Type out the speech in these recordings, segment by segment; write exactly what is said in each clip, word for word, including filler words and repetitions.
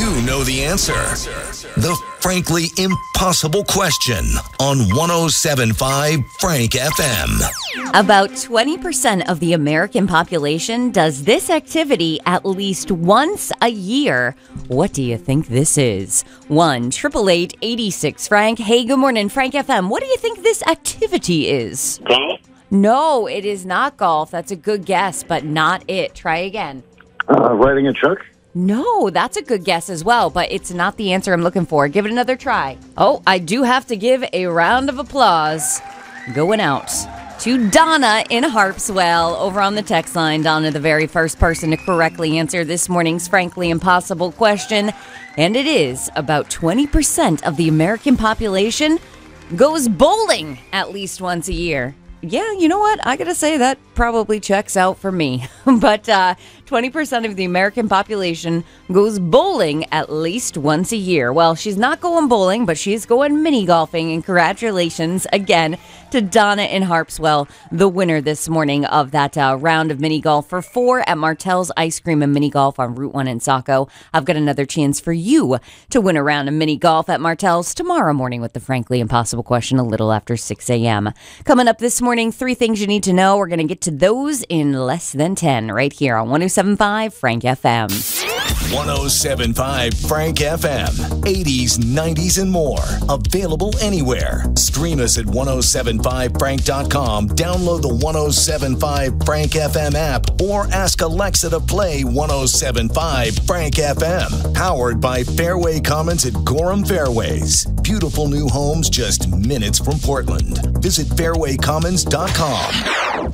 you know the answer. The frankly impossible question on one oh seven point five Frank F M. About twenty percent of the American population does this activity at least once a year. What do you think this is? one eight eight eight eighty-six Frank. Hey, good morning, Frank F M. What do you think this activity is? Golf? No, it is not golf. That's a good guess, but not it. Try again. Uh, riding a truck? No, that's a good guess as well, but it's not the answer I'm looking for. Give it another try. Oh, I do have to give a round of applause going out to Donna in Harpswell over on the text line. Donna, the very first person to correctly answer this morning's frankly impossible question. And it is about twenty percent of the American population goes bowling at least once a year. Yeah, you know what? I gotta say that probably checks out for me. But uh, twenty percent of the American population goes bowling at least once a year. Well, she's not going bowling, but she's going mini golfing. And congratulations again to Donna in Harpswell, the winner this morning of that uh, round of mini golf for four at Martell's Ice Cream and Mini Golf on Route one in Saco. I've got another chance for you to win a round of mini golf at Martell's tomorrow morning with the frankly impossible question a little after six a.m. Coming up this morning, three things you need to know. We're going to get to those in less than ten right here on one oh seven point five Frank F M. one oh seven point five Frank F M. eighties, nineties, and more. Available anywhere. Stream us at one oh seven five frank dot com. Download the one oh seven point five Frank F M app or ask Alexa to play one oh seven point five Frank F M. Powered by Fairway Commons at Gorham Fairways. Beautiful new homes just minutes from Portland. Visit fairway commons dot com.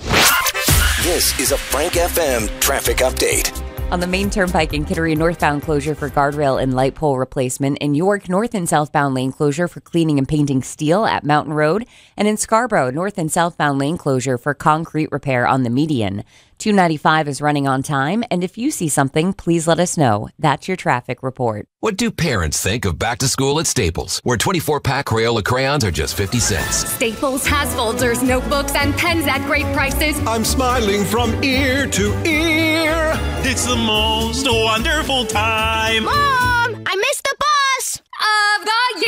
This is a Frank F M traffic update. On the main turnpike in Kittery, northbound closure for guardrail and light pole replacement. In York, north and southbound lane closure for cleaning and painting steel at Mountain Road. And in Scarborough, north and southbound lane closure for concrete repair on the median. two ninety-five is running on time, and if you see something, please let us know. That's your traffic report. What do parents think of back to school at Staples, where twenty-four pack Crayola crayons are just fifty cents? Staples has folders, notebooks, and pens at great prices. I'm smiling from ear to ear. It's the most wonderful time. Mom, I missed the bus of the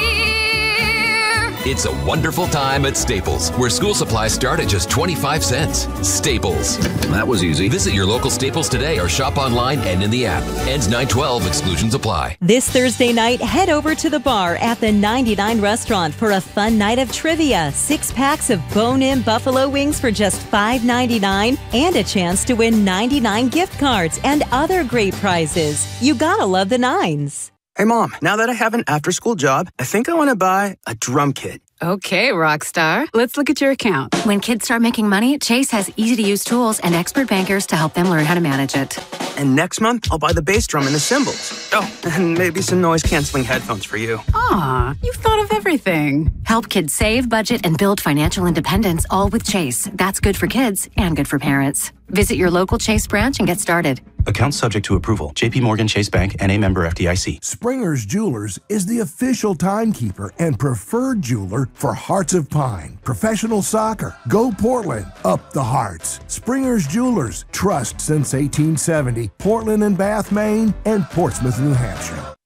year. It's a wonderful time at Staples, where school supplies start at just twenty-five cents. Staples. That was easy. Visit your local Staples today or shop online and in the app. Ends nine twelve. Exclusions apply. This Thursday night, head over to the bar at the ninety-nine Restaurant for a fun night of trivia. Six packs of bone-in buffalo wings for just five ninety-nine and a chance to win ninety-nine gift cards and other great prizes. You gotta love the nines. Hey, Mom, now that I have an after-school job, I think I want to buy a drum kit. Okay, Rockstar. Let's look at your account. When kids start making money, Chase has easy-to-use tools and expert bankers to help them learn how to manage it. And next month, I'll buy the bass drum and the cymbals. Oh, and maybe some noise-canceling headphones for you. Aw, you've thought of everything. Help kids save, budget, and build financial independence, all with Chase. That's good for kids and good for parents. Visit your local Chase branch and get started. Account subject to approval. J P Morgan Chase Bank, N A member F D I C. Springer's Jewelers is the official timekeeper and preferred jeweler for Hearts of Pine. Professional soccer. Go Portland. Up the Hearts. Springer's Jewelers. Trust since eighteen seventy. Portland and Bath, Maine, and Portsmouth, New Hampshire.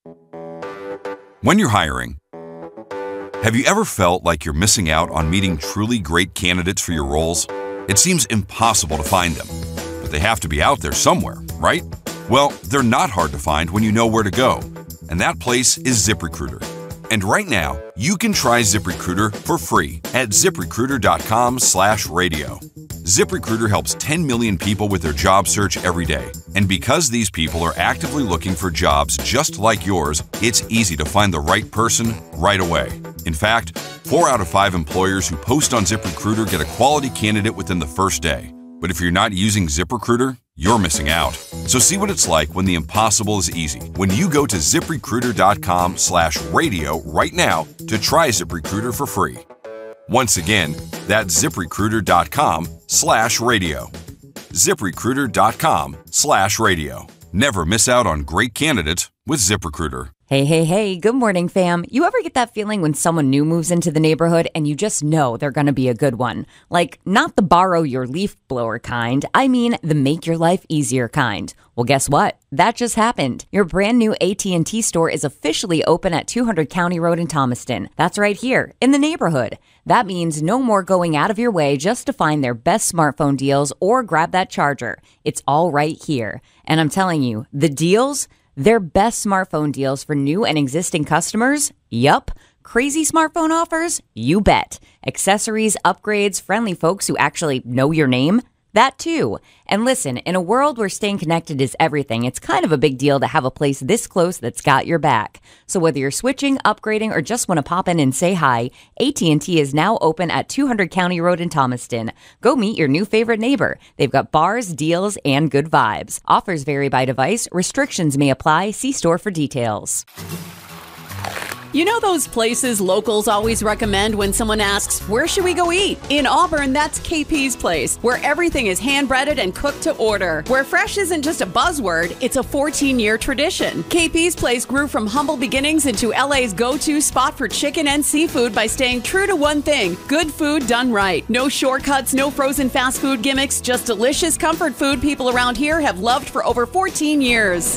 When you're hiring, have you ever felt like you're missing out on meeting truly great candidates for your roles? It seems impossible to find them, but they have to be out there somewhere, right? Well, they're not hard to find when you know where to go, and that place is ZipRecruiter. And right now, you can try ZipRecruiter for free at ZipRecruiter.com slash radio. ZipRecruiter helps ten million people with their job search every day. And because these people are actively looking for jobs just like yours, it's easy to find the right person right away. In fact, four out of five employers who post on ZipRecruiter get a quality candidate within the first day. But if you're not using ZipRecruiter, you're missing out. So see what it's like when the impossible is easy. When you go to ZipRecruiter.com slash radio right now to try ZipRecruiter for free. Once again, that's ZipRecruiter.com slash radio. ZipRecruiter.com slash radio. Never miss out on great candidates with ZipRecruiter. Hey, hey, hey, good morning, fam. You ever get that feeling when someone new moves into the neighborhood and you just know they're going to be a good one? Like, not the borrow your leaf blower kind, I mean the make your life easier kind. Well, guess what? That just happened. Your brand new A T and T store is officially open at two hundred County Road in Thomaston. That's right here, in the neighborhood. That means no more going out of your way just to find their best smartphone deals or grab that charger. It's all right here. And I'm telling you, the deals... Their best smartphone deals for new and existing customers? Yup. Crazy smartphone offers? You bet. Accessories, upgrades, friendly folks who actually know your name? That too. And listen, in a world where staying connected is everything, it's kind of a big deal to have a place this close that's got your back. So whether you're switching, upgrading, or just want to pop in and say hi, A T and T is now open at two hundred County Road in Thomaston. Go meet your new favorite neighbor. They've got bars, deals, and good vibes. Offers vary by device. Restrictions may apply. See store for details. You know those places locals always recommend when someone asks, where should we go eat? In Auburn, that's K P's Place, where everything is hand-breaded and cooked to order. Where fresh isn't just a buzzword, it's a fourteen-year tradition. K P's Place grew from humble beginnings into L A's go-to spot for chicken and seafood by staying true to one thing, good food done right. No shortcuts, no frozen fast food gimmicks, just delicious comfort food people around here have loved for over fourteen years.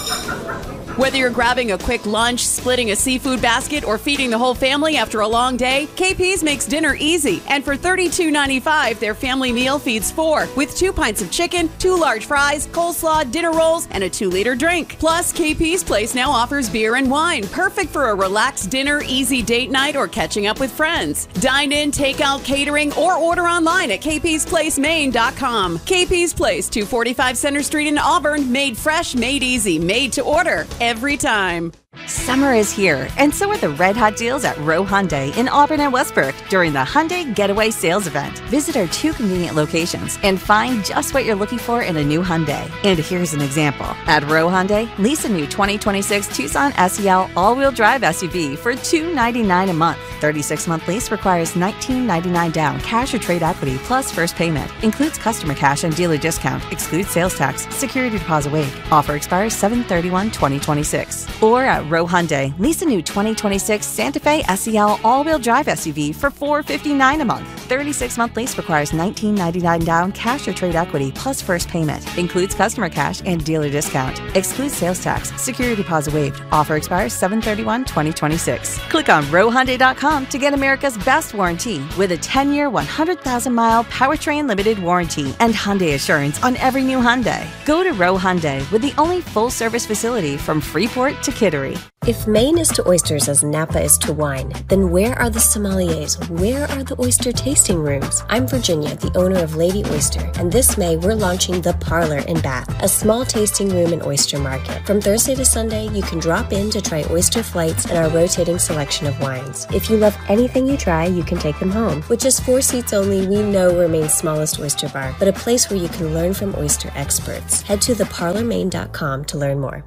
Whether you're grabbing a quick lunch, splitting a seafood basket, or feeding the whole family after a long day, K P's makes dinner easy. And for thirty-two ninety-five, their family meal feeds four, with two pints of chicken, two large fries, coleslaw, dinner rolls, and a two-liter drink. Plus, K P's Place now offers beer and wine, perfect for a relaxed dinner, easy date night, or catching up with friends. Dine in, take out, catering, or order online at k p's place maine dot com. K P's Place, two forty-five Center Street in Auburn, made fresh, made easy, made to order. Every time. Summer is here, and so are the red hot deals at Rowe Hyundai in Auburn and Westbrook during the Hyundai Getaway Sales Event. Visit our two convenient locations and find just what you're looking for in a new Hyundai. And here's an example. At Rowe Hyundai, lease a new twenty twenty-six Tucson S E L all-wheel drive S U V for two hundred ninety-nine dollars a month. thirty-six month lease requires nineteen ninety-nine down, cash or trade equity, plus first payment. Includes customer cash and dealer discount. Excludes sales tax. Security deposit waived. Offer expires seven thirty-one twenty twenty-six. Or at Rowe Hyundai, lease a new twenty twenty-six Santa Fe S E L all-wheel drive S U V for four hundred fifty-nine dollars a month. thirty-six month lease requires nineteen ninety-nine down, cash or trade equity, plus first payment. Includes customer cash and dealer discount. Excludes sales tax. Security deposit waived. Offer expires seven thirty-one twenty twenty-six. Click on rowe hyundai dot com to get America's best warranty with a ten year, one hundred thousand mile powertrain limited warranty and Hyundai Assurance on every new Hyundai. Go to Rowe Hyundai with the only full-service facility from Freeport to Kittery. If Maine is to oysters as Napa is to wine, then where are the sommeliers? Where are the oyster tasting rooms? I'm Virginia, the owner of Lady Oyster, and this May we're launching The Parlor in Bath, a small tasting room and oyster market. From Thursday to Sunday, you can drop in to try oyster flights and our rotating selection of wines. If you love anything you try, you can take them home. With just four seats only, we know we're Maine's smallest oyster bar, but a place where you can learn from oyster experts. Head to the parlor maine dot com to learn more.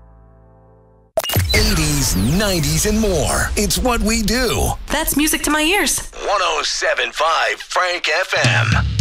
eighties, nineties, and more. It's what we do. That's music to my ears. one oh seven point five Frank F M.